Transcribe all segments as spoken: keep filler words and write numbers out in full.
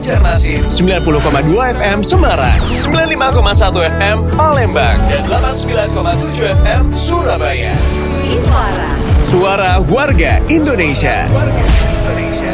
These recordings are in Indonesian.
Banjarmasin sembilan puluh koma dua F M Semarang, sembilan puluh lima koma satu F M Palembang, dan delapan puluh sembilan koma tujuh F M Surabaya. Iswara. Suara warga Indonesia. Warga Indonesia.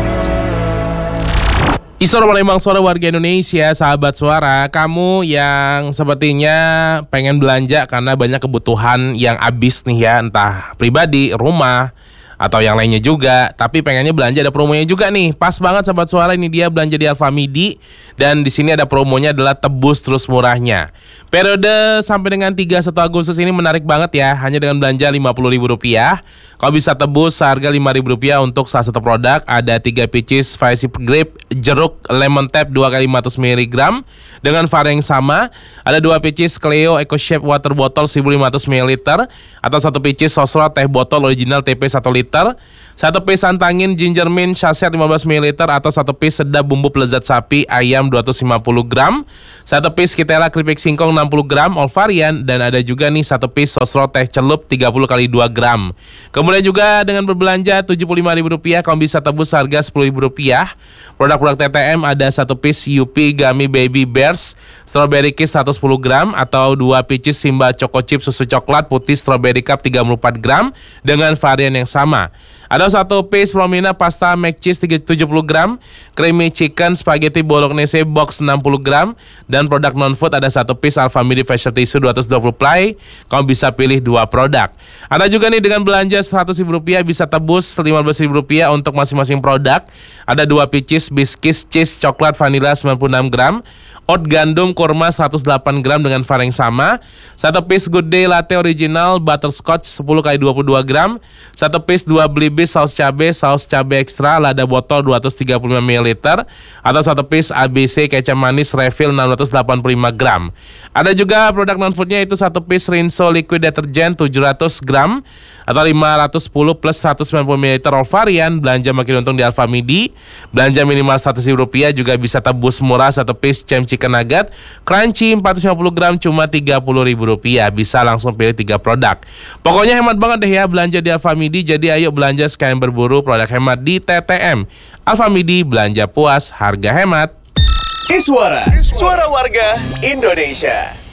Iswara Palembang, suara warga Indonesia. Sahabat Suara, kamu yang sepertinya pengen belanja karena banyak kebutuhan yang habis nih ya, entah pribadi, rumah, atau yang lainnya juga, tapi pengennya belanja ada promonya juga nih. Pas banget Sahabat Suara, ini dia belanja di Alfamidi, dan di sini ada promonya adalah tebus terus murahnya. Periode sampai dengan tiga puluh satu Agustus ini menarik banget ya. Hanya dengan belanja lima puluh ribu rupiah, kau bisa tebus seharga lima ribu rupiah untuk salah satu produk. Ada tiga pieces Five Grape jeruk lemon tap dua kali lima ratus miligram dengan varian yang sama. Ada dua pieces Cleo Eco Shape water bottle seribu lima ratus mililiter, atau satu pieces Sosro teh botol original T P satu liter, satu piece santangin ginger mint sachet lima belas mililiter, atau satu piece sedap bumbu pelezat sapi ayam dua ratus lima puluh gram, satu piece Kitela keripik singkong enam puluh gram all varian, dan ada juga nih satu piece Sosro teh celup tiga puluh kali dua gram. Kemudian juga dengan berbelanja tujuh puluh lima ribu rupiah kamu bisa tebus harga sepuluh ribu rupiah. Produk-produk T T M ada satu piece Yupi Gummy Baby Bears Strawberry Kiss seratus sepuluh gram, atau dua pieces Simba Choco Chip susu coklat putih Strawberry Cup tiga puluh empat gram dengan varian yang sama. Ada satu piece Promina pasta mac cheese tujuh puluh gram, creamy chicken spaghetti bolognese box enam puluh gram, dan produk non-food ada satu piece Alfamidi facial tissue dua ratus dua puluh ply. Kamu bisa pilih dua produk. Ada juga nih dengan belanja seratus ribu rupiah bisa tebus lima belas ribu rupiah untuk masing-masing produk. Ada dua pieces biscuits cheese coklat vanilla sembilan puluh enam gram, oat gandum kurma seratus delapan gram dengan varian yang sama, satu piece Good Day latte original butterscotch sepuluh kali dua puluh dua gram, satu piece dua Blibis saus cabe saus cabe ekstra lada botol dua ratus tiga puluh lima mililiter, atau satu piece A B C kecap manis refill enam ratus delapan puluh lima gram. Ada juga produk non-foodnya itu satu piece Rinso liquid detergent tujuh ratus gram, atau lima ratus sepuluh plus seratus sembilan puluh mililiter all varian. Belanja makin untung di Alfamidi. Belanja minimal seratus ribu rupiah juga bisa tebus murah satu piece Cem Chicken Nugget crunchy empat ratus lima puluh gram cuma tiga puluh ribu rupiah. Bisa langsung pilih tiga produk. Pokoknya hemat banget deh ya belanja di Alfamidi. Jadi ayo belanja sekalian berburu produk hemat di T T M. Alfamidi, belanja puas, harga hemat. Iswara, suara warga Indonesia.